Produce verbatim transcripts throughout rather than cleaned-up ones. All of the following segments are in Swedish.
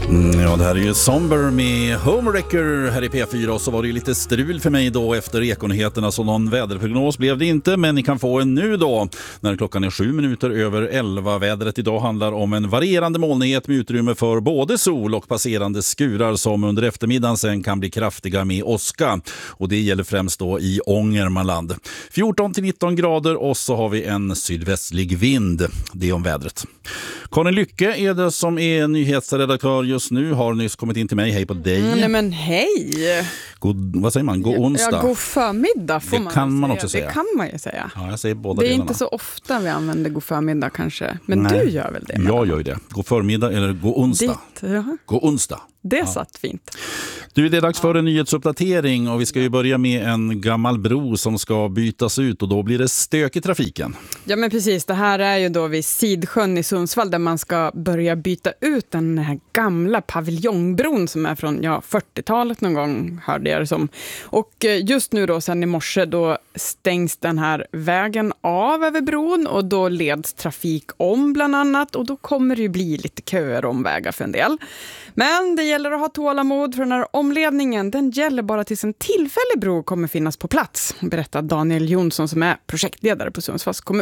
Mm, ja, det här är ju Somber med Homewrecker här i P fyra, och så var det ju lite strul för mig då efter Ekonyheterna, så någon väderprognos blev det inte, men ni kan få en nu då när klockan är sju minuter över elva. Vädret idag handlar om en varierande molnighet med utrymme för både sol och passerande skurar som under eftermiddagen sen kan bli kraftiga med åska, och det gäller främst då i Ångermanland. fjorton till nitton grader, och så har vi en sydvästlig vind. Det är om vädret. Karin Lycke är det som är nyhetsredaktör just nu, har nyss kommit in till mig. Hej på dig. Mm, nej men hej. God, vad säger man? God onsdag. Ja, god förmiddag får det man kan man säga. också säga. Det kan man ju säga. Ja, jag säger båda det är delarna. inte så ofta vi använder god förmiddag kanske. Men Nej, du gör väl det? Jag gör ju det. God förmiddag eller god onsdag. Ditt, ja. God onsdag. Det ja. satt fint. Du, det är dags för en nyhetsuppdatering, och vi ska ju börja med en gammal bro som ska bytas ut, och då blir det stök i trafiken. Ja men precis, det här är ju då vid Sidsjön i Sundsvall där man ska börja byta ut den här gamla paviljongbron som är från ja, fyrtiotalet någon gång, hörde jag det som. Och just nu då sen i morse då stängs den här vägen av över bron, och då leds trafik om bland annat, och då kommer det ju bli lite köer om vägar för en del. Men det gäller att ha tålamod, för den här omledningen den gäller bara tills en tillfällig bro kommer finnas på plats, berättar Daniel Jonsson som är projektledare på Sundsvalls kommun.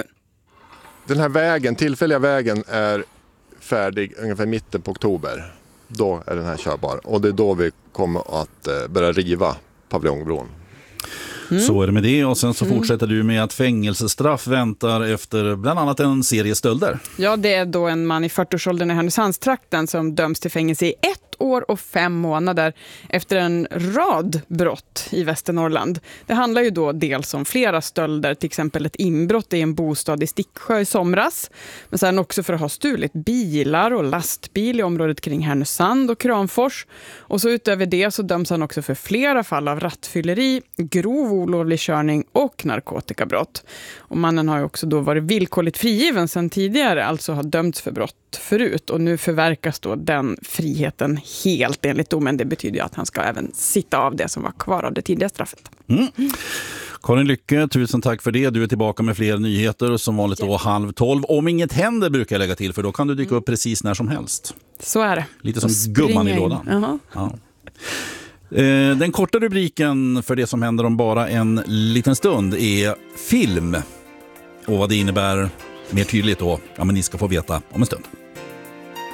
Den här vägen, tillfälliga vägen, är färdig ungefär mitten på oktober. Då är den här körbar, och det är då vi kommer att börja riva paviljongbron. Mm. Så är det med det, och sen så mm. fortsätter du med att fängelsestraff väntar efter bland annat en serie stölder. Ja, det är då en man i fyrtioårsåldern i Härnösandstrakten som döms till fängelse i ett år och fem månader efter en rad brott i Västernorrland. Det handlar ju då dels om flera stölder, till exempel ett inbrott i en bostad i Sticksjö i somras, men sen också för att ha stulit bilar och lastbil i området kring Härnösand och Kramfors. Och så utöver det så döms han också för flera fall av rattfylleri, grov olovlig körning och narkotikabrott. Och mannen har ju också då varit villkorligt frigiven sedan tidigare, alltså har dömts för brott förut, och nu förverkas då den friheten helt enligt domen. Det betyder ju att han ska även sitta av det som var kvar av det tidigare straffet. Mm. Karin Lycke, tusen tack för det. Du är tillbaka med fler nyheter som vanligt då halv tolv. Om inget händer brukar jag lägga till, för då kan du dyka upp precis när som helst. Så är det. Lite som gumman i lådan. Uh-huh. Ja. Den korta rubriken för det som händer om bara en liten stund är film. Och vad det innebär mer tydligt då, ja men ni ska få veta om en stund.